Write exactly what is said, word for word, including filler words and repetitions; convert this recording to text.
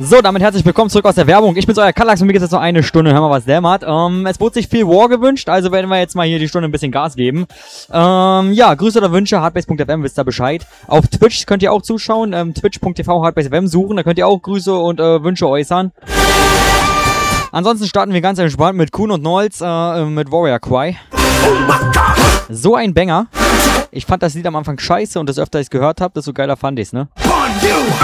So, damit herzlich willkommen zurück aus der Werbung. Ich bin's, euer Kallax, und mir geht's jetzt noch eine Stunde. Hören wir, was der hat. Ähm, es wurde sich viel War gewünscht, also werden wir jetzt mal hier die Stunde ein bisschen Gas geben. Ähm, ja, Grüße oder Wünsche, hardbase punkt f m, wisst ihr Bescheid. Auf Twitch könnt ihr auch zuschauen, ähm, twitch punkt t v hardbase punkt f m suchen, da könnt ihr auch Grüße und äh, Wünsche äußern. Ansonsten starten wir ganz entspannt mit Kuhn und Nolz, äh, mit Warrior Cry. So ein Banger. Ich fand das Lied am Anfang scheiße und das öfter ich es gehört habe, desto geiler fand ich's, ne?